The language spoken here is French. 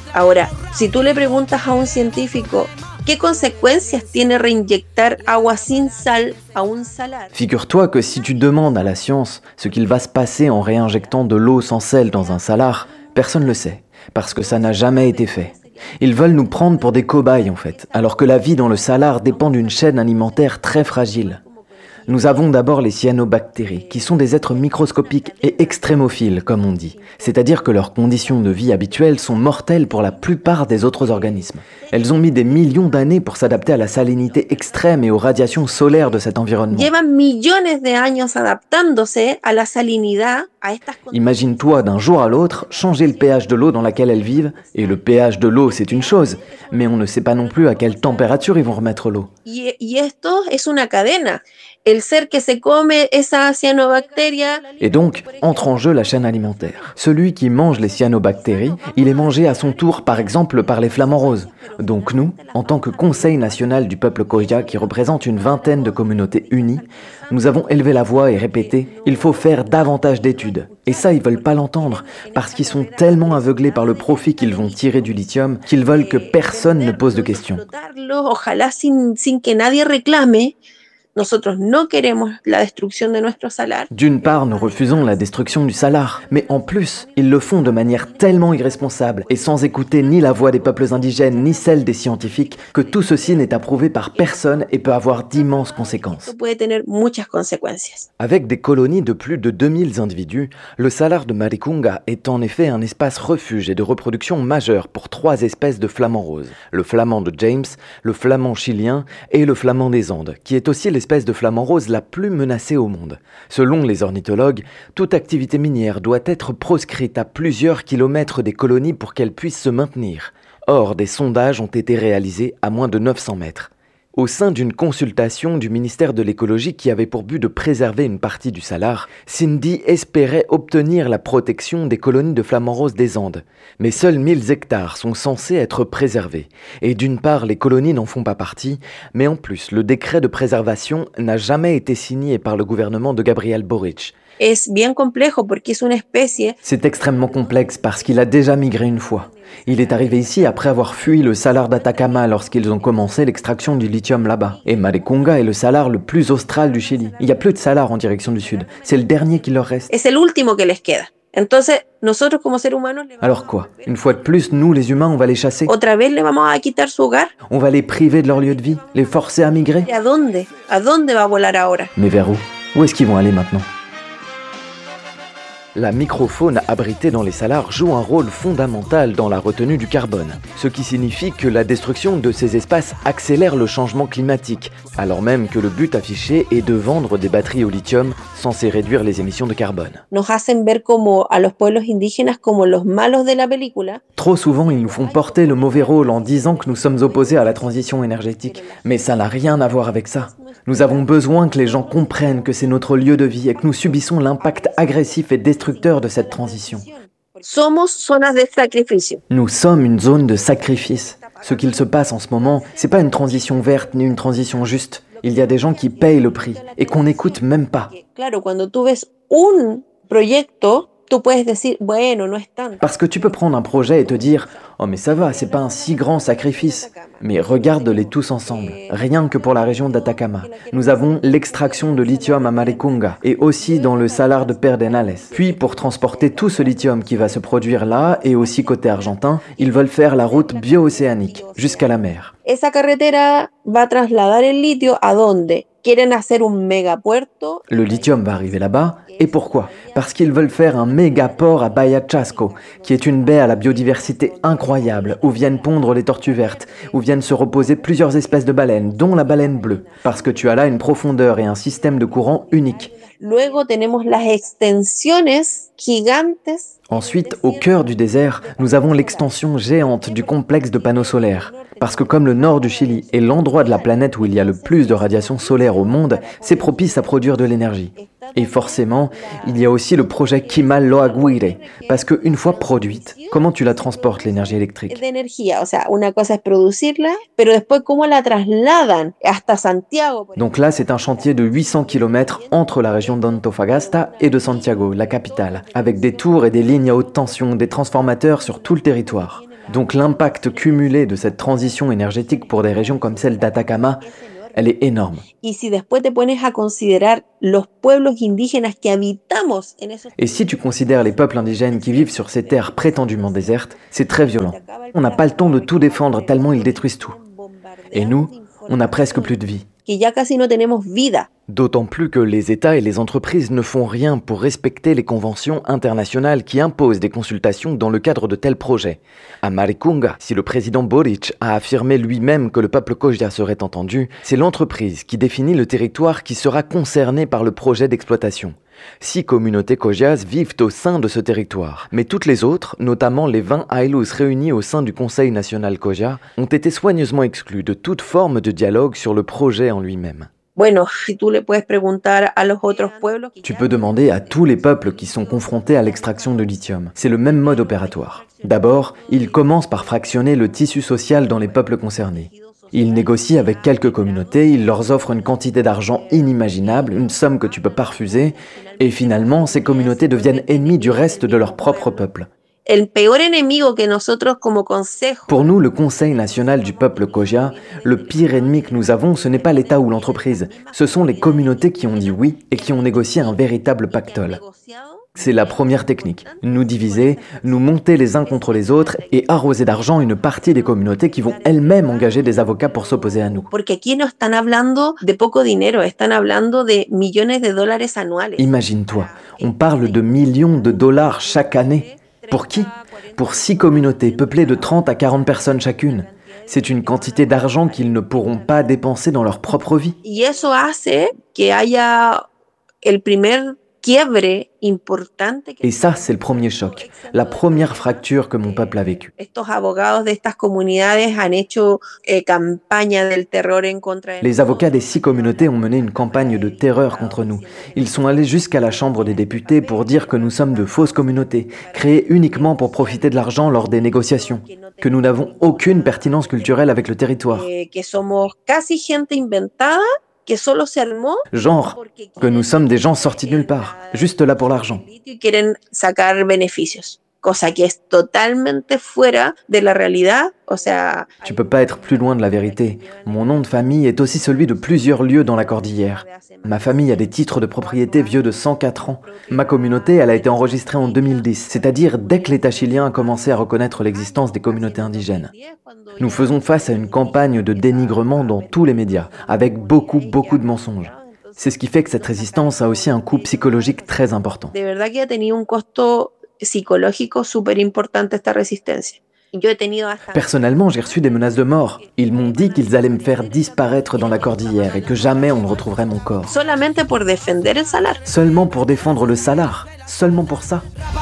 Ahora, si tú le preguntas a un científico ¿qué consecuencias tiene reinyectar agua sin sal a un salar? Figure-toi que si tu demandes à la science ce qu'il va se passer en réinjectant de l'eau sans sel dans un salar, personne ne le sait, parce que ça n'a jamais été fait. Ils veulent nous prendre pour des cobayes en fait, alors que la vie dans le salar dépend d'une chaîne alimentaire très fragile. Nous avons d'abord les cyanobactéries, qui sont des êtres microscopiques et extrémophiles, comme on dit. C'est-à-dire que leurs conditions de vie habituelles sont mortelles pour la plupart des autres organismes. Elles ont mis des millions d'années pour s'adapter à la salinité extrême et aux radiations solaires de cet environnement. Llevan millones de años adaptándose a la salinidad, a estas condiciones. Imagine-toi d'un jour à l'autre changer le pH de l'eau dans laquelle elles vivent. Et le pH de l'eau, c'est une chose, mais on ne sait pas non plus à quelle température ils vont remettre l'eau. Y esto es una cadena. El ser que se come esa cianobacteria. Et donc, entre en jeu la chaîne alimentaire. Celui qui mange les cyanobactéries, il est mangé à son tour, par exemple, par les flamants roses. Donc nous, en tant que Conseil national du peuple Khoja, qui représente une vingtaine de communautés unies, nous avons élevé la voix et répété « Il faut faire davantage d'études ». Et ça, ils veulent pas l'entendre, parce qu'ils sont tellement aveuglés par le profit qu'ils vont tirer du lithium, qu'ils veulent que personne ne pose de questions. Ojalá sin que nadie reclame. Nosotros no queremos la destrucción de nuestro salar. D'une part, nous refusons la destruction du salar, mais en plus, ils le font de manière tellement irresponsable et sans écouter ni la voix des peuples indigènes ni celle des scientifiques que tout ceci n'est approuvé par personne et peut avoir d'immenses conséquences. Esto puede tener muchas consecuencias. Avec des colonies de plus de 2000 individus, le salar de Maricunga est en effet un espace refuge et de reproduction majeur pour 3 espèces de flamants roses. Le flamand de James, le flamand chilien et le flamand des Andes, qui est aussi l'espèce de flamant rose la plus menacée au monde. Selon les ornithologues, toute activité minière doit être proscrite à plusieurs kilomètres des colonies pour qu'elles puissent se maintenir. Or, des sondages ont été réalisés à moins de 900 mètres. Au sein d'une consultation du ministère de l'écologie qui avait pour but de préserver une partie du salar, Cindy espérait obtenir la protection des colonies de flamants roses des Andes. Mais seuls 1000 hectares sont censés être préservés. Et d'une part, les colonies n'en font pas partie, mais en plus, le décret de préservation n'a jamais été signé par le gouvernement de Gabriel Boric. Es bien complejo porque es una especie. C'est extrêmement complexe parce qu'il a déjà migré une fois. Il est arrivé ici après avoir fui le salar d'Atacama lorsqu'ils ont commencé l'extraction du lithium là-bas. Et Maricunga est le salar le plus austral du Chili. Il n'y a plus de salar en direction du sud. C'est le dernier qui leur reste. Es el último que les queda. Entonces, nosotros como seres humanos. Alors quoi? Une fois de plus, nous les humains, on va les chasser? Otra vez le vamos a quitar su hogar. On va les priver de leur lieu de vie? Les forcer à migrer? ¿A dónde? ¿A dónde va a volar ahora? Mais vers où? Où est-ce qu'ils vont aller maintenant? La microfaune abritée dans les salars joue un rôle fondamental dans la retenue du carbone, ce qui signifie que la destruction de ces espaces accélère le changement climatique, alors même que le but affiché est de vendre des batteries au lithium censées réduire les émissions de carbone. Nos hacen ver como a los pueblos indígenas como los malos de la película. Trop souvent, ils nous font porter le mauvais rôle en disant que nous sommes opposés à la transition énergétique. Mais ça n'a rien à voir avec ça. Nous avons besoin que les gens comprennent que c'est notre lieu de vie et que nous subissons l'impact agressif et destructeur de cette transition. Somos zonas de sacrificio. Nous sommes une zone de sacrifice. Ce qu'il se passe en ce moment, c'est pas une transition verte ni une transition juste. Il y a des gens qui payent le prix et qu'on n'écoute même pas. Claro, cuando tú ves un proyecto, tú puedes decir, bueno, no es tanto. Parce que tu peux prendre un projet et te dire « Oh mais ça va, c'est pas un si grand sacrifice ». Mais regarde-les tous ensemble, rien que pour la région d'Atacama. Nous avons l'extraction de lithium à Maricunga et aussi dans le salar de Pedernales. Puis pour transporter tout ce lithium qui va se produire là et aussi côté argentin, ils veulent faire la route bio-océanique jusqu'à la mer. Esa carretera va a trasladar el litio ¿a dónde? Quieren hacer un megapuerto. Le lithium va arriver là-bas. Et pourquoi? Parce qu'ils veulent faire un méga port à Bahia Chasco, qui est une baie à la biodiversité incroyable, où viennent pondre les tortues vertes, où viennent se reposer plusieurs espèces de baleines, dont la baleine bleue, parce que tu as là une profondeur et un système de courant unique. Luego tenemos las extensiones gigantes. Ensuite, au cœur du désert, nous avons l'extension géante du complexe de panneaux solaires. Parce que comme le nord du Chili est l'endroit de la planète où il y a le plus de radiation solaire au monde, c'est propice à produire de l'énergie. Et forcément, il y a aussi le projet Kimal Loaguire, parce qu'une fois produite, comment tu la transportes l'énergie électrique? De energía, o sea, una cosa es producirla, pero después cómo la trasladan hasta Santiago. Donc là, c'est un chantier de 800 km entre la région d'Antofagasta et de Santiago, la capitale, avec des tours et des lignes à haute tension, des transformateurs sur tout le territoire. Donc l'impact cumulé de cette transition énergétique pour des régions comme celle d'Atacama, elle est énorme. Y si después te pones a considerar los pueblos indígenas que habitamos en esos Et si tu considères les peuples indigènes qui vivent sur ces terres prétendument désertes, c'est très violent. On n'a pas le temps de tout défendre tellement ils détruisent tout. Et nous, on n'a presque plus de vie. que ya casi no tenemos vida. D'autant plus que les États et les entreprises ne font rien pour respecter les conventions internationales qui imposent des consultations dans le cadre de tels projets. À Maricunga, si le président Boric a affirmé lui-même que le peuple Kojia serait entendu, c'est l'entreprise qui définit le territoire qui sera concerné par le projet d'exploitation. 6 communautés Kojias vivent au sein de ce territoire, mais toutes les autres, notamment les 20 Ailus réunis au sein du Conseil national Kojia, ont été soigneusement exclus de toute forme de dialogue sur le projet en lui-même. Bueno, si tú le puedes preguntar a los otros pueblos. Tu peux demander à tous les peuples qui sont confrontés à l'extraction de lithium. C'est le même mode opératoire. D'abord, ils commencent par fractionner le tissu social dans les peuples concernés. Ils négocient avec quelques communautés, ils leur offrent une quantité d'argent inimaginable, une somme que tu peux pas refuser, et finalement, ces communautés deviennent ennemies du reste de leur propre peuple. El peor enemigo que nosotros como consejo. Pour nous, le Conseil national du peuple Kojia, le pire ennemi que nous avons, ce n'est pas l'État ou l'entreprise. Ce sont les communautés qui ont dit oui et qui ont négocié un véritable pactole. C'est la première technique. Nous diviser, nous monter les uns contre les autres et arroser d'argent une partie des communautés qui vont elles-mêmes engager des avocats pour s'opposer à nous. Porque aquí no están hablando de poco dinero, están hablando de millones de dólares anuales. Imagine-toi, on parle de millions de dollars chaque année. Pour qui ? Pour 6 communautés peuplées de 30 à 40 personnes chacune. C'est une quantité d'argent qu'ils ne pourront pas dépenser dans leur propre vie. Y eso hace que haya el primer quiebre importante. Et ça, c'est le premier choc, la première fracture que mon peuple a vécue. Estos abogados de estas comunidades han hecho campaña del terror en contra de. Les avocats des 6 communautés ont mené une campagne de terreur contre nous. Ils sont allés jusqu'à la Chambre des députés pour dire que nous sommes de fausses communautés, créées uniquement pour profiter de l'argent lors des négociations, que nous n'avons aucune pertinence culturelle avec le territoire. Que somos casi gente inventada. Que solo se armó. Genre, que nous sommes des gens sortis de nulle part, juste là pour l'argent. Y quieren sacar beneficios, cosa que es totalmente fuera de la realidad. O sea, tu peux pas être plus loin de la vérité. Mon nom de famille est aussi celui de plusieurs lieux dans la cordillère. Ma famille a des titres de propriété vieux de 104 ans. Ma communauté, elle a été enregistrée en 2010, c'est-à-dire dès que l'État chilien a commencé à reconnaître l'existence des communautés indigènes. Nous faisons face à une campagne de dénigrement dans tous les médias, avec beaucoup de mensonges. C'est ce qui fait que cette résistance a aussi un coût psychologique très important. De verdad que ha tenido un costo psicológico súper importante esta resistencia. Personnellement, j'ai reçu des menaces de mort. Ils m'ont dit qu'ils allaient me faire disparaître dans la cordillère et que jamais on ne retrouverait mon corps. Solamente por defender el salar. Seulement pour défendre le salar. Seulement pour ça.